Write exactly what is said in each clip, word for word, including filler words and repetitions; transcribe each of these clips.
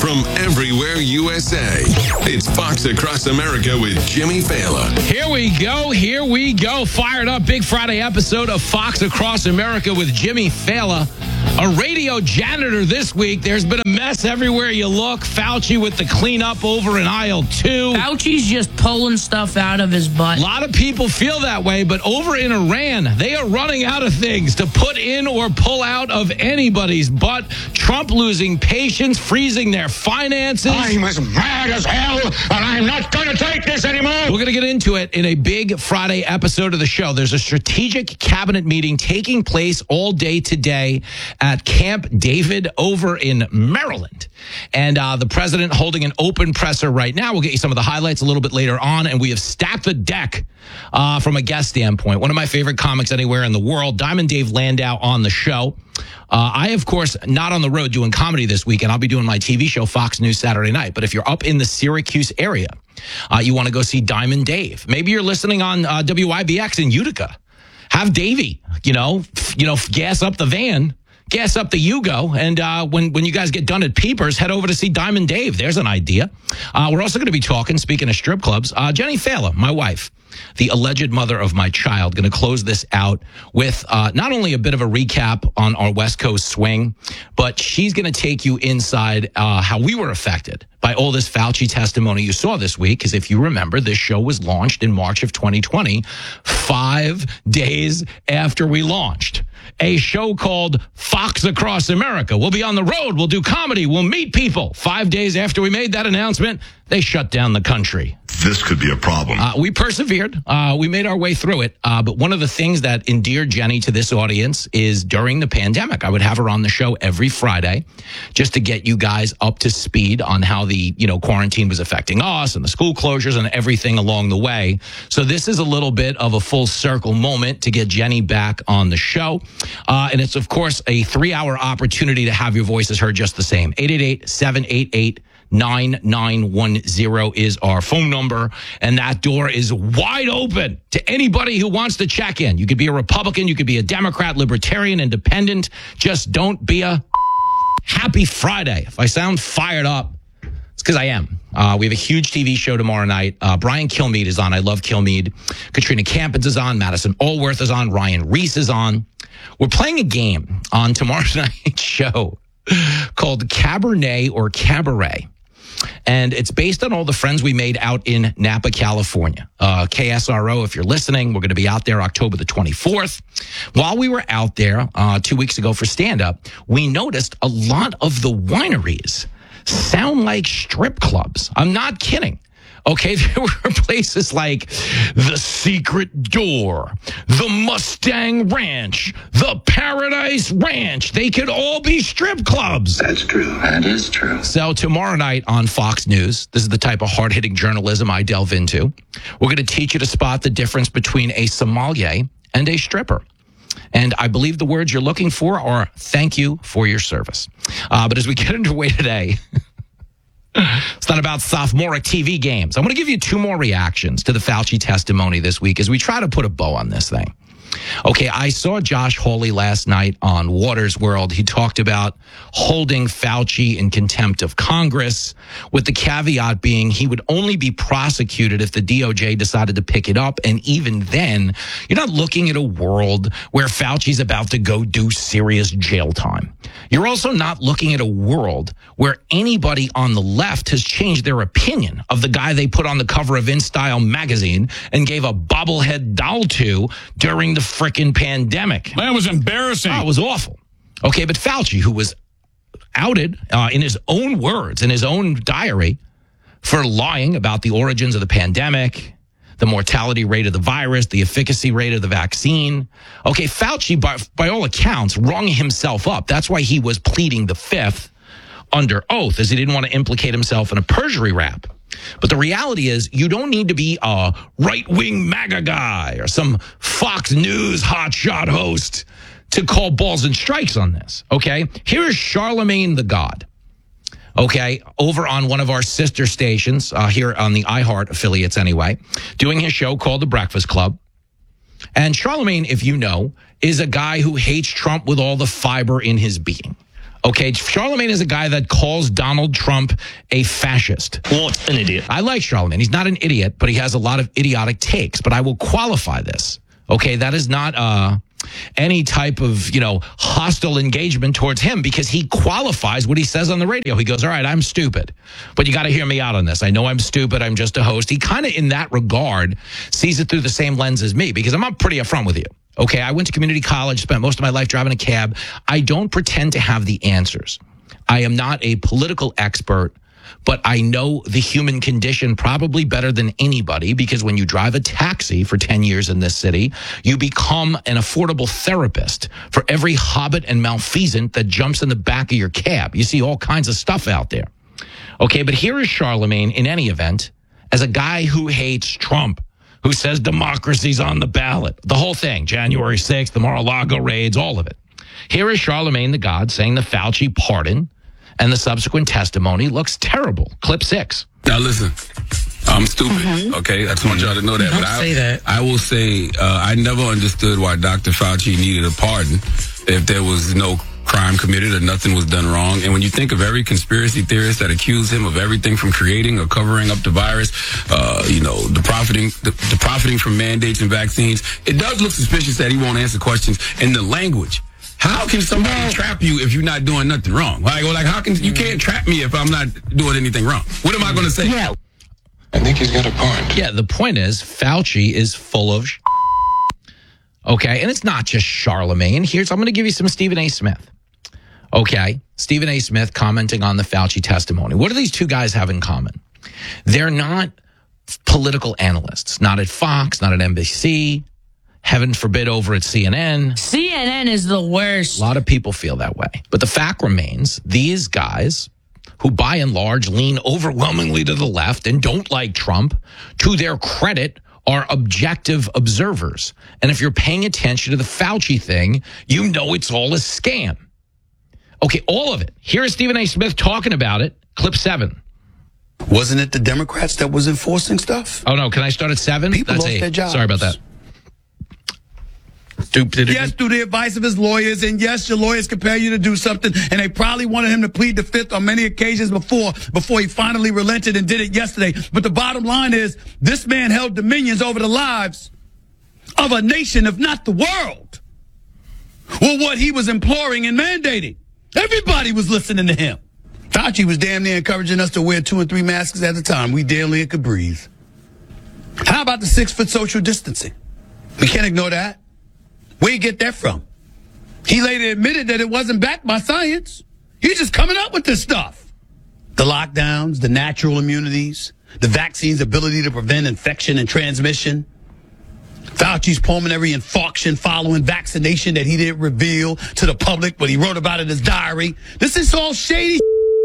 from everywhere U S A. It's Fox Across America with Jimmy Fallon. Here we go. Here we go. Fired up Big Friday episode of Fox Across America with Jimmy Fallon. A radio janitor this week. There's been a mess everywhere you look. Fauci with the cleanup over in aisle two. Fauci's just pulling stuff out of his butt. A lot of people feel that way, but over in Iran, they are running out of things to put in or pull out of anybody's butt. Trump losing patience, freezing their finances. I'm as mad as hell, and I'm not going to take this anymore. We're going to get into it in a big Friday episode of the show. There's a strategic cabinet meeting taking place all day today at Camp David over in Maryland. And uh, the president holding an open presser right now. We'll get you some of the highlights a little bit later on. And we have stacked the deck uh, from a guest standpoint. One of my favorite comics anywhere in the world, Diamond Dave Landau on the show. Uh, I, of course, not on the road doing comedy this weekend. I'll be doing my T V show, Fox News Saturday night. But if you're up in the Syracuse area, uh, you want to go see Diamond Dave. Maybe you're listening on uh, W I B X in Utica. Have Davey, you know, f- you know, gas up the van. Gas up the Yugo, and uh, when, when you guys get done at Peepers, head over to see Diamond Dave. There's an idea. Uh, we're also going to be talking, speaking of strip clubs, uh, Jenny Fallon, my wife, the alleged mother of my child, going to close this out with uh, not only a bit of a recap on our West Coast swing, but she's going to take you inside uh, how we were affected by all this Fauci testimony you saw this week. Because if you remember, this show was launched in March of twenty twenty, five days after we launched. A show called Fox Across America. We'll be on the road. We'll do comedy. We'll meet people. Five days after we made that announcement, they shut down the country. This could be a problem. Uh, we persevered. Uh, we made our way through it. Uh, but one of the things that endeared Jenny to this audience is during the pandemic, I would have her on the show every Friday just to get you guys up to speed on how the, you know, quarantine was affecting us and the school closures and everything along the way. So this is a little bit of a full circle moment to get Jenny back on the show. Uh, and it's, of course, a three-hour opportunity to have your voices heard just the same. eight eight eight, seven eight eight, nine nine one zero is our phone number, and that door is wide open to anybody who wants to check in. You could be a Republican, you could be a Democrat, Libertarian, Independent. Just don't be a happy Friday. If I sound fired up, it's because I am. Uh, we have a huge T V show tomorrow night. Uh, Brian Kilmeade is on. I love Kilmeade. Katrina Campins is on. Madison Allworth is on. Ryan Reese is on. We're playing a game on tomorrow night's show called Cabernet or Cabaret. And it's based on all the friends we made out in Napa, California. Uh, K S R O, if you're listening, we're going to be out there October the twenty-fourth. While we were out there uh, two weeks ago for stand-up, we noticed a lot of the wineries sound like strip clubs. I'm not kidding. Okay, there were places like the Secret Door, the Mustang Ranch, the Paradise Ranch. They could all be strip clubs. That's true. That is true. So tomorrow night on Fox News, this is the type of hard-hitting journalism I delve into. We're going to teach you to spot the difference between a sommelier and a stripper. And I believe the words you're looking for are thank you for your service. Uh, but as we get underway today... It's not about sophomoric T V games. I'm going to give you two more reactions to the Fauci testimony this week as we try to put a bow on this thing. Okay, I saw Josh Hawley last night on Waters World. He talked about holding Fauci in contempt of Congress, with the caveat being he would only be prosecuted if the D O J decided to pick it up. And even then, you're not looking at a world where Fauci's about to go do serious jail time. You're also not looking at a world where anybody on the left has changed their opinion of the guy they put on the cover of InStyle magazine and gave a bobblehead doll to during the frickin' pandemic. That was embarrassing. Oh, it was awful. Okay, but Fauci, who was outed uh, in his own words, in his own diary, for lying about the origins of the pandemic, the mortality rate of the virus, the efficacy rate of the vaccine. Okay, Fauci, by, by all accounts, rung himself up. That's why he was pleading the fifth under oath, as he didn't want to implicate himself in a perjury rap. But the reality is, you don't need to be a right-wing MAGA guy or some Fox News hotshot host to call balls and strikes on this, okay? Here is Charlemagne the God, okay, over on one of our sister stations, uh, here on the iHeart affiliates anyway, doing his show called The Breakfast Club. And Charlemagne, if you know, is a guy who hates Trump with all the fiber in his being. Okay, Charlemagne is a guy that calls Donald Trump a fascist. What an idiot. I like Charlemagne. He's not an idiot, but he has a lot of idiotic takes. But I will qualify this. Okay, that is not uh, any type of, you know, hostile engagement towards him because he qualifies what he says on the radio. He goes, all right, I'm stupid, but you got to hear me out on this. I know I'm stupid. I'm just a host. He kind of, in that regard, sees it through the same lens as me because I'm up pretty upfront with you. Okay, I went to community college, spent most of my life driving a cab. I don't pretend to have the answers. I am not a political expert, but I know the human condition probably better than anybody because when you drive a taxi for ten years in this city, you become an affordable therapist for every hobbit and malfeasant that jumps in the back of your cab. You see all kinds of stuff out there. Okay, but here is Charlemagne, in any event, as a guy who hates Trump, who says democracy's on the ballot. The whole thing, January sixth, the Mar-a-Lago raids, all of it. Here is Charlemagne the God saying the Fauci pardon and the subsequent testimony looks terrible. Clip six. Now listen, I'm stupid, mm-hmm. okay? I just want y'all to know that. Don't but I, say that. I will say uh, I never understood why Doctor Fauci needed a pardon if there was no crime committed or nothing was done wrong. And when you think of every conspiracy theorist that accused him of everything from creating or covering up the virus, uh, you know, the profiting, the, the profiting from mandates and vaccines, it does look suspicious that he won't answer questions in the language. How can somebody trap you if you're not doing nothing wrong? Like, like how can you can't trap me if I'm not doing anything wrong? What am I going to say? Yeah. I think he's got a point. Yeah, the point is Fauci is full of sh- okay, and it's not just Charlemagne. Here's, I'm going to give you some Stephen A. Smith. Okay, Stephen A. Smith commenting on the Fauci testimony. What do these two guys have in common? They're not political analysts, not at Fox, not at N B C, heaven forbid over at C N N. C N N is the worst. A lot of people feel that way. But the fact remains, these guys, who by and large lean overwhelmingly to the left and don't like Trump, to their credit, are objective observers. And if you're paying attention to the Fauci thing, you know it's all a scam. Okay, all of it. Here is Stephen A. Smith talking about it. Clip seven. Wasn't it the Democrats that was enforcing stuff? Oh, no. Can I start at seven? People That's lost eight. their jobs. Sorry about that. Stupid. Yes, through the advice of his lawyers, and yes, your lawyers compel you to do something, and they probably wanted him to plead the fifth on many occasions before, before he finally relented and did it yesterday. But the bottom line is, this man held dominions over the lives of a nation, if not the world. Well, what he was imploring and mandating. Everybody was listening to him. Fauci was damn near encouraging us to wear two and three masks at a time. We damn near could breathe. How about the six-foot social distancing? We can't ignore that. Where you get that from? He later admitted that it wasn't backed by science. He's just coming up with this stuff. The lockdowns, the natural immunities, the vaccine's ability to prevent infection and transmission, Fauci's pulmonary infarction following vaccination that he didn't reveal to the public, but he wrote about it in his diary. This is all shady.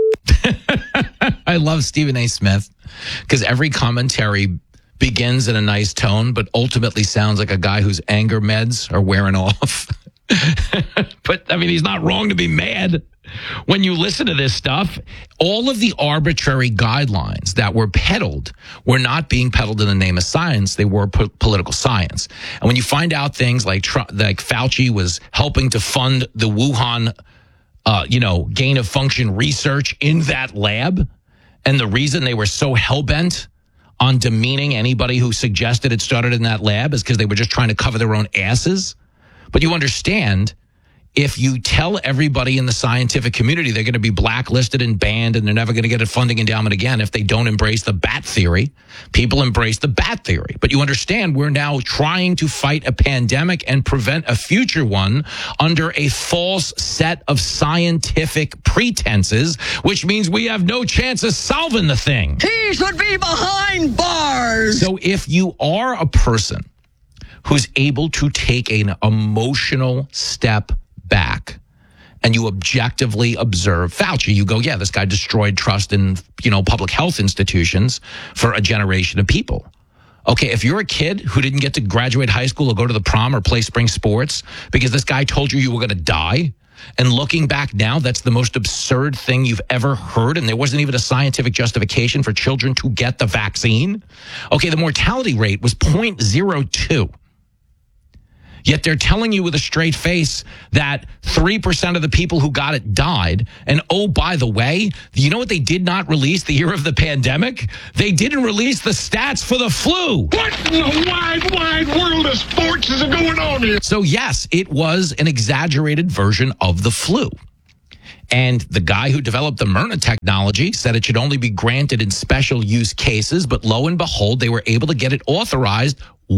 I love Stephen A. Smith because every commentary begins in a nice tone, but ultimately sounds like a guy whose anger meds are wearing off. But, I mean, he's not wrong to be mad. When you listen to this stuff, all of the arbitrary guidelines that were peddled were not being peddled in the name of science. They were po- political science. And when you find out things like, like Fauci was helping to fund the Wuhan, uh, you know, gain of function research in that lab, and the reason they were so hell-bent on demeaning anybody who suggested it started in that lab is because they were just trying to cover their own asses. But you understand, if you tell everybody in the scientific community they're going to be blacklisted and banned and they're never going to get a funding endowment again if they don't embrace the bat theory, people embrace the bat theory. But you understand, we're now trying to fight a pandemic and prevent a future one under a false set of scientific pretenses, which means we have no chance of solving the thing. He should be behind bars. So if you are a person who's able to take an emotional step back and you objectively observe Fauci, you go, yeah, this guy destroyed trust in, you know, public health institutions for a generation of people. Okay, if you're a kid who didn't get to graduate high school or go to the prom or play spring sports because this guy told you you were going to die, and looking back now, that's the most absurd thing you've ever heard, and there wasn't even a scientific justification for children to get the vaccine. Okay, the mortality rate was zero point zero two. Yet they're telling you with a straight face that three percent of the people who got it died. And oh, by the way, you know what they did not release the year of the pandemic? They didn't release the stats for the flu. What in the wide, wide world of sports is going on here? So yes, it was an exaggerated version of the flu. And the guy who developed the Myrna technology said it should only be granted in special use cases. But lo and behold, they were able to get it authorized.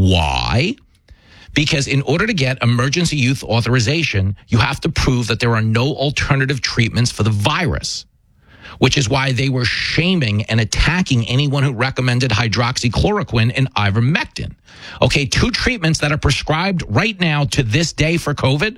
Why? Because in order to get emergency use authorization, you have to prove that there are no alternative treatments for the virus, which is why they were shaming and attacking anyone who recommended hydroxychloroquine and ivermectin. Okay, two treatments that are prescribed right now to this day for COVID.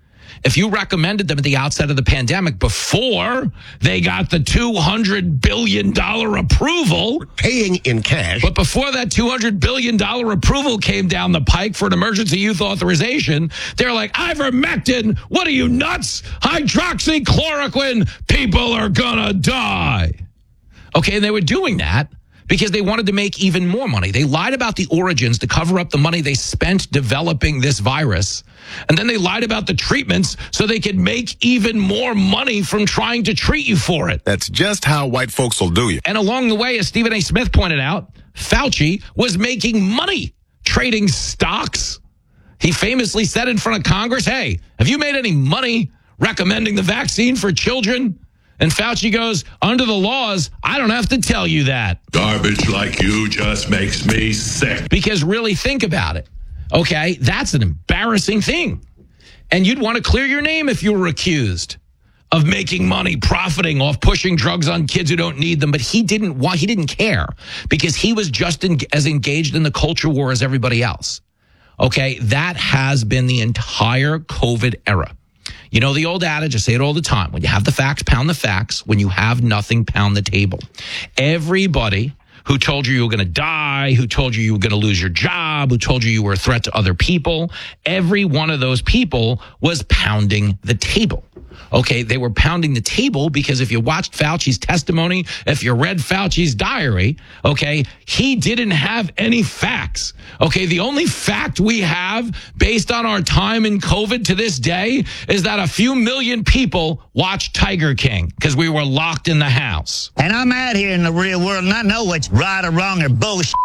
If you recommended them at the outset of the pandemic before they got the two hundred billion dollars approval. We're paying in cash. But before that two hundred billion dollars approval came down the pike for an emergency use authorization, they're like, ivermectin, what are you nuts? Hydroxychloroquine, people are gonna die. Okay, and they were doing that because they wanted to make even more money. They lied about the origins to cover up the money they spent developing this virus. And then they lied about the treatments so they could make even more money from trying to treat you for it. That's just how white folks will do you. And along the way, as Stephen A. Smith pointed out, Fauci was making money trading stocks. He famously said in front of Congress, hey, have you made any money recommending the vaccine for children? And Fauci goes, under the laws, I don't have to tell you that. Garbage like you just makes me sick. Because really think about it. Okay, that's an embarrassing thing. And you'd want to clear your name if you were accused of making money, profiting off pushing drugs on kids who don't need them. But he didn't want, he didn't care because he was just in, as engaged in the culture war as everybody else. Okay, that has been the entire COVID era. You know the old adage, I say it all the time. When you have the facts, pound the facts. When you have nothing, pound the table. Everybody who told you you were going to die, who told you you were going to lose your job, who told you you were a threat to other people, every one of those people was pounding the table. Okay, they were pounding the table because if you watched Fauci's testimony, if you read Fauci's diary, okay, he didn't have any facts. Okay, the only fact we have based on our time in COVID to this day is that a few million people watched Tiger King because we were locked in the house. And I'm out here in the real world and I know what's right or wrong or bullshit.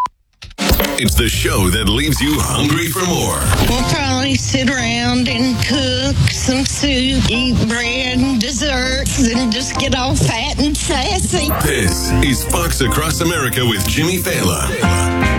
It's the show that leaves you hungry for more. We'll probably sit around and cook some soup, eat bread and desserts, and just get all fat and sassy. This is Fox Across America with Jimmy Fallon.